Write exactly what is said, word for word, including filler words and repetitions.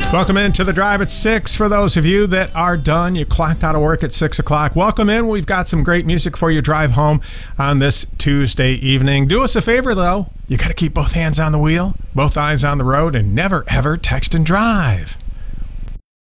Welcome into the drive at six. For those of you that are done, you clocked out of work at six o'clock. Welcome in. We've got some great music for your drive home on this Tuesday evening. Do us a favor, though. You got to keep both hands on the wheel, both eyes on the road, and never, ever text and drive.